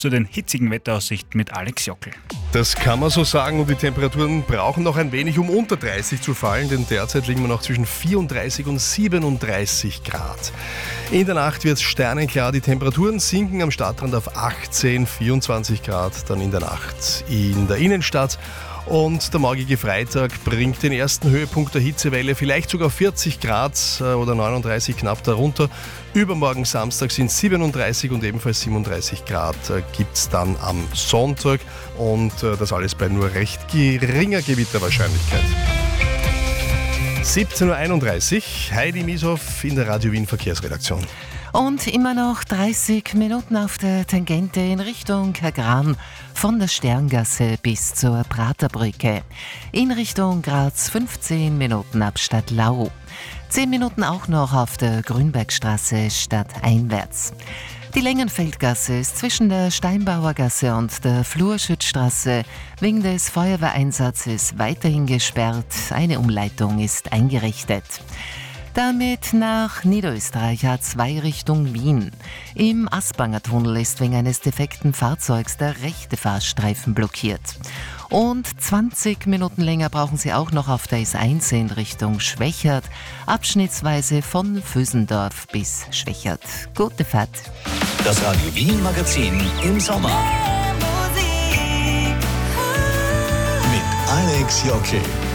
zu den hitzigen Wetteraussichten mit Alex Jockel. Das kann man so sagen und die Temperaturen brauchen noch ein wenig, um unter 30 zu fallen, denn derzeit liegen wir noch zwischen 34 und 37 Grad. In der Nacht wird es sternenklar, die Temperaturen sinken am Stadtrand auf 18, 24 Grad, dann in der Nacht in der Innenstadt. Und der morgige Freitag bringt den ersten Höhepunkt der Hitzewelle, vielleicht sogar 40 Grad oder 39 knapp darunter. Übermorgen Samstag sind 37 und ebenfalls 37 Grad gibt es dann am Sonntag. Und das alles bei nur recht geringer Gewitterwahrscheinlichkeit. 17.31 Uhr, Heidi Mieshoff in der Radio Wien Verkehrsredaktion. Und immer noch 30 Minuten auf der Tangente in Richtung Kagran von der Sterngasse bis zur Praterbrücke. In Richtung Graz 15 Minuten ab Stadtlau. 10 Minuten auch noch auf der Grünbergstraße stadteinwärts. Die Längenfeldgasse ist zwischen der Steinbauergasse und der Flurschützstraße wegen des Feuerwehreinsatzes weiterhin gesperrt. Eine Umleitung ist eingerichtet. Damit nach Niederösterreich A2 Richtung Wien. Im Aßbanger Tunnel ist wegen eines defekten Fahrzeugs der rechte Fahrstreifen blockiert. Und 20 Minuten länger brauchen Sie auch noch auf der S1 in Richtung Schwächert, abschnittsweise von Vösendorf bis Schwächert. Gute Fahrt. Das Radio Wien Magazin im Sommer. Mit Alex Jockel.